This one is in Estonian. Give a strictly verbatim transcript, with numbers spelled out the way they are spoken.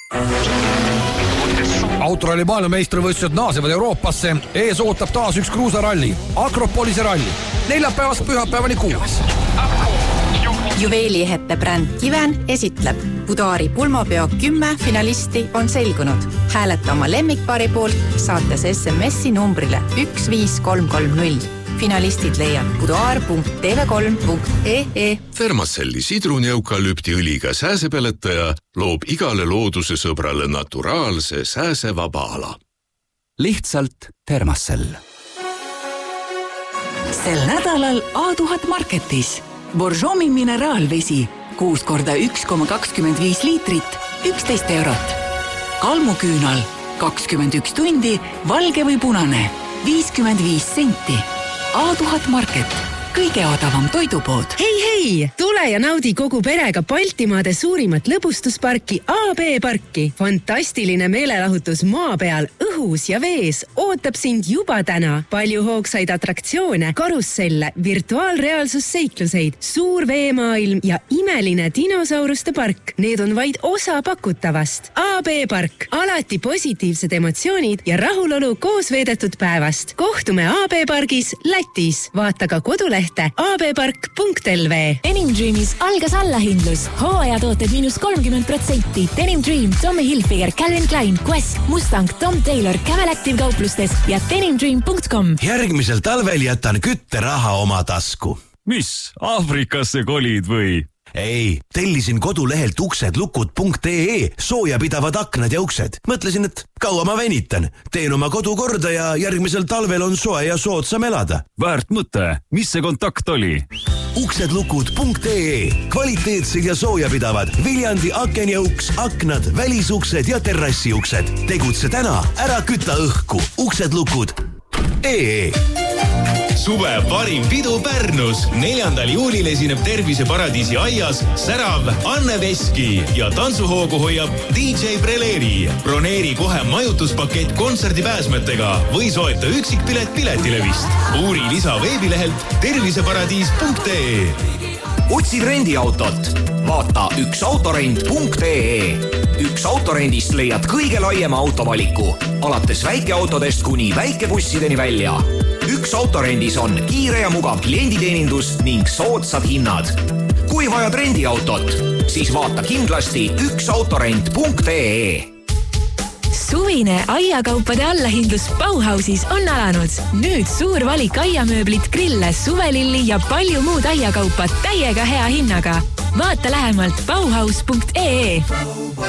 Autoralli maailmameistrivõistlused naasevad Euroopasse. Ees ootab taas üks kruusaralli, Akropolise ralli. Neljapäevast pühapäevani kuues. Juveeliehete bränd Kiven esitleb. Budaari pulmapeo kümme finalisti on selgunud. Hääleta oma lemmikpaari poolt, saates S M S-i numbrile üks viis kolm kolm null. Finalistid leiad budaar punkt t v kolm punkt e e. Fermacelli sidruneukalüpti õliga sääsepeletaja loob igale looduse sõbrale naturaalse sääsevaba ala. Lihtsalt Fermacell. Sel nädalal A tuhat Marketis. Borjomi mineraalvesi. kuus korda üks koma kakskümmend viis liitrit, üksteist eurot. Kalmuküünal. kakskümmend üks tundi, valge või punane. viiskümmend viis senti. A tuhat Market. Kõige odavam toidupood. Hei, hei! Tule ja naudi kogu perega Baltimaade suurimat lõbustusparki A B parki. Fantastiline meelelahutus maa peal, õhus ja vees ootab sind juba täna. Palju hoogsaid atraktsioone, karusselle, virtuaalreaalsusseikluseid, suur veemaailm ja imeline dinosauruste park. Need on vaid osa pakutavast. A B park. Alati positiivsed emotsioonid ja rahulolu koos veedetud päevast. Kohtume A B pargis Lätis. Vaata ka kodulehte a b park punkt l v. Denim Dreamis algas allahindlus. Hooajatooted miinus kolmkümmend protsenti. Denim Dream, Tommy Hilfiger, Calvin Klein, Quest, Mustang, Tom Taylor, Camel Active kauplustes ja denim dream punkt com. Järgmisel talvel jätan kütteraha oma tasku. Mis? Aafrikasse kolid või? Ei, tellisin kodulehelt uksedlukud punkt e e soojapidavad aknad ja uksed. Mõtlesin, et kaua ma venitan. Teen oma kodu korda ja järgmisel talvel on soe ja soodsam elada. Väärt mõte. Mis see kontakt oli? uksedlukud punkt e e. Kvaliteetsed ja soojapidavad. Viljandi aken ja uks, aknad, välisuksed ja terrassiuksed. Tegutse täna, ära kütta õhku. uksedlukud punkt e e. Suve parim pidu Pärnus. neljandal juulil esineb Terviseparadiisi aias särav Anne Veski ja tantsuhoogu hoiab D J Breleri. Broneeri kohe majutuspakett kontserdipääsmetega või soeta üksikpilet Piletilevist. Uuri lisa veebilehelt terviseparadiis punkt e e. Otsid rendiautot? Vaata üks autorent punkt e e. Üks autorendist leiad kõige laiema autovaliku, alates väikeautodest kuni väikebussideni välja. Üks autorendis on kiire ja mugav klienditeenindus ning soodsad hinnad. Kui vajad rendiautot, siis vaata kindlasti üks autorent punkt e e. Suvine aiakaupade allahindlus Bauhausis on alanud. Nüüd suur valik aiamööblit, grille, suvelilli ja palju muud aiakaupa täiega hea hinnaga. Vaata lähemalt bauhaus punkt e e.